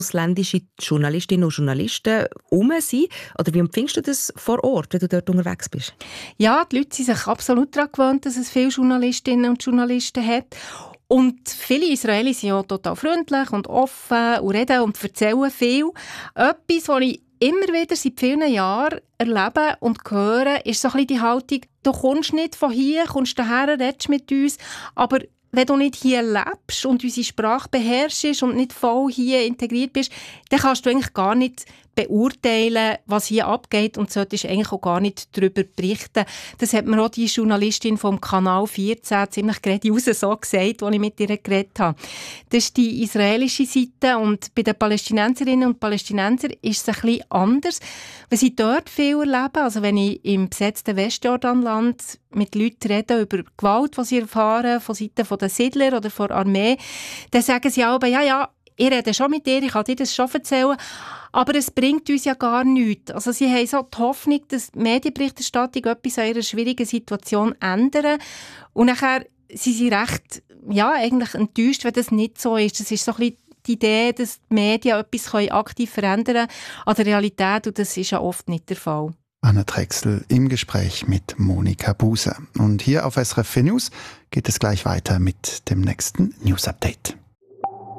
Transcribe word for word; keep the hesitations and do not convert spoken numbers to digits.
ausländische Journalistinnen und Journalisten herum sind? Oder wie empfindest du das vor Ort, wenn du dort unterwegs bist? Ja, die Leute sind sich absolut daran gewöhnt, dass es viele Journalistinnen und Journalisten hat. Und viele Israelis sind ja total freundlich und offen und reden und erzählen viel. Etwas, was ich immer wieder seit vielen Jahren erlebe und höre, ist so ein bisschen die Haltung, du kommst nicht von hier, kommst daher, redest mit uns, aber wenn du nicht hier lebst und unsere Sprache beherrschst und nicht voll hier integriert bist, dann kannst du eigentlich gar nicht beurteilen, was hier abgeht und solltest eigentlich auch gar nicht darüber berichten. Das hat mir auch die Journalistin vom Kanal vierzehn ziemlich gerade raus so gesagt, als ich mit ihr geredet habe. Das ist die israelische Seite und bei den Palästinenserinnen und Palästinensern ist es ein bisschen anders. Wenn sie dort viel erleben, also wenn ich im besetzten Westjordanland mit Leuten rede über Gewalt, die sie erfahren von Seiten der Siedler oder von der Armee, dann sagen sie auch, ja, ja, ich rede schon mit dir, ich kann dir das schon erzählen, aber es bringt uns ja gar nichts. Also sie haben so die Hoffnung, dass die Medienberichterstattung etwas an ihrer schwierigen Situation ändern. Und nachher sind sie recht, ja, eigentlich enttäuscht, wenn das nicht so ist. Das ist so ein bisschen die Idee, dass die Medien etwas aktiv verändern können an der Realität, und das ist ja oft nicht der Fall. Anna Drechsel im Gespräch mit Monika Buser. Und hier auf S R F vier News geht es gleich weiter mit dem nächsten News Update.